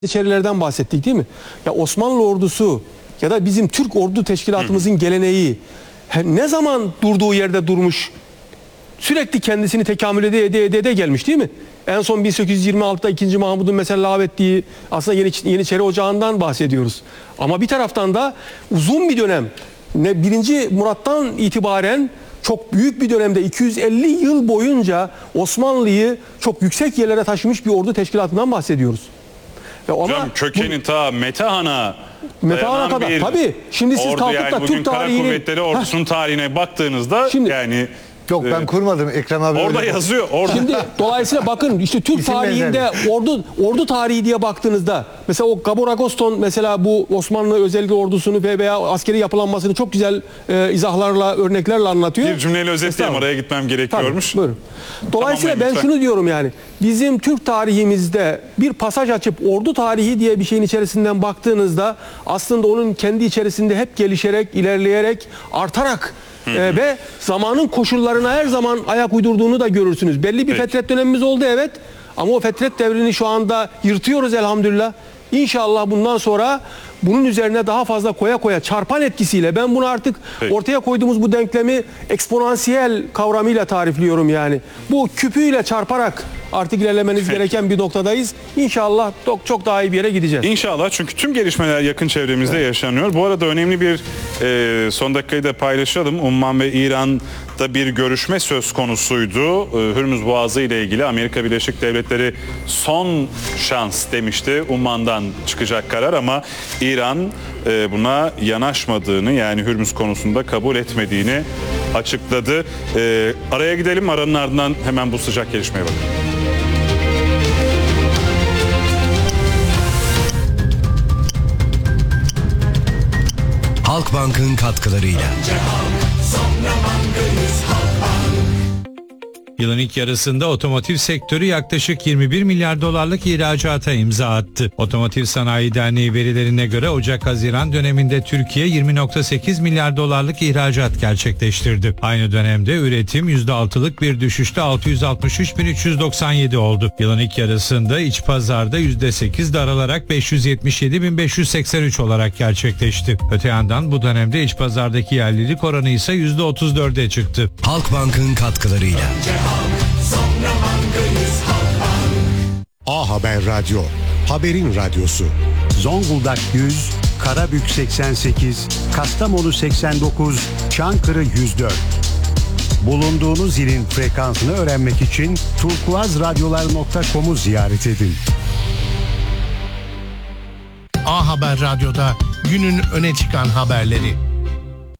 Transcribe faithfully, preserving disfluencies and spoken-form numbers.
Yeniçerilerden bahsettik değil mi? Ya Osmanlı ordusu ya da bizim Türk ordu teşkilatımızın geleneği ne zaman durduğu yerde durmuş, sürekli kendisini tekamül ede ede ede, ede gelmiş değil mi? En son bin sekiz yüz yirmi altıda ikinci. Mahmud'un mesela lağvettiği aslında Yeni, Yeniçeri Ocağı'ndan bahsediyoruz. Ama bir taraftan da uzun bir dönem, ne birinci. Murat'tan itibaren çok büyük bir dönemde iki yüz elli yıl boyunca Osmanlı'yı çok yüksek yerlere taşımış bir ordu teşkilatından bahsediyoruz. Hocam kökeni bu, ta Metehan'a Metehan'a kadar bir tabii. Şimdi siz kalkıp yani da Türk tarihini, Kara Kuvvetleri ordusunun tarihine baktığınızda şimdi, yani yok ben kurmadım Ekrem abi. Orada öyle yazıyor. Orada. Şimdi dolayısıyla bakın işte Türk İsim tarihinde benzerlik. ordu ordu tarihi diye baktığınızda mesela o Gabor Agoston mesela bu Osmanlı özellikle ordusunu ve veya askeri yapılanmasını çok güzel e, izahlarla, örneklerle anlatıyor. Bir cümleyle özetleyeyim, araya gitmem gerekiyormuş. Tabii, buyurun. Dolayısıyla Tamam, ben lütfen. şunu diyorum yani bizim Türk tarihimizde bir pasaj açıp ordu tarihi diye bir şeyin içerisinden baktığınızda aslında onun kendi içerisinde hep gelişerek, ilerleyerek, artarak Hı hı. Ee, ve zamanın koşullarına her zaman ayak uydurduğunu da görürsünüz. Belli bir Peki. fetret dönemimiz oldu evet. Ama o fetret devrini şu anda yırtıyoruz elhamdülillah. İnşallah bundan sonra bunun üzerine daha fazla koya koya çarpan etkisiyle ben bunu artık Peki. ortaya koyduğumuz bu denklemi eksponansiyel kavramıyla tarifliyorum yani. Bu küpüyle çarparak artık ilerlemeniz Peki. gereken bir noktadayız. İnşallah çok, çok daha iyi bir yere gideceğiz. İnşallah, çünkü tüm gelişmeler yakın çevremizde evet. yaşanıyor. Bu arada önemli bir e, son dakikayı da paylaşalım. Umman ve İran'da bir görüşme söz konusuydu. E, Hürmüz Boğazı ile ilgili Amerika Birleşik Devletleri son şans demişti. Umman'dan çıkacak karar ama İran e, buna yanaşmadığını, yani Hürmüz konusunda kabul etmediğini açıkladı. E, araya gidelim, aranın ardından hemen bu sıcak gelişmeye bakalım. Halkbank'ın katkılarıyla. Yılın ilk yarısında otomotiv sektörü yaklaşık yirmi bir milyar dolarlık ihracata imza attı. Otomotiv Sanayi Derneği verilerine göre Ocak-Haziran döneminde Türkiye yirmi virgül sekiz milyar dolarlık ihracat gerçekleştirdi. Aynı dönemde üretim yüzde altılık bir düşüşte altı yüz altmış üç bin üç yüz doksan yedi oldu. Yılın ilk yarısında iç pazarda yüzde sekiz daralarak beş yüz yetmiş yedi bin beş yüz seksen üç olarak gerçekleşti. Öte yandan bu dönemde iç pazardaki yerlilik oranı ise yüzde otuz dörde çıktı. Halkbank'ın katkılarıyla. A Haber Radyo, haberin radyosu. Zonguldak yüz, Karabük seksen sekiz, Kastamonu seksen dokuz, Çankırı yüz dört. Bulunduğunuz ilin frekansını öğrenmek için turkuazradyolar nokta com'u ziyaret edin. A Haber Radyo'da günün öne çıkan haberleri.